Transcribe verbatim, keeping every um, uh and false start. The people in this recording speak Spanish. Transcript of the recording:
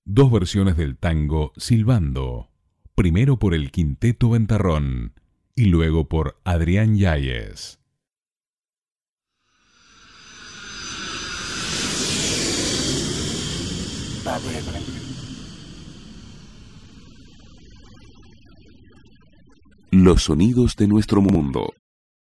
Dos versiones del tango Silbando, primero por el Quinteto Ventarrón y luego por Adrián Yáñez. Los sonidos de nuestro mundo.